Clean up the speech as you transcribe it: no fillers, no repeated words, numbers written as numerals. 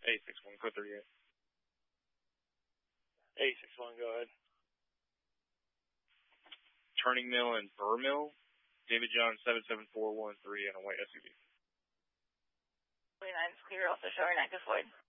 A61, code 38. A61, go ahead. Turning Mill and Burr Mill. David John 77413 on a white SUV. 29's clear, also showing active void.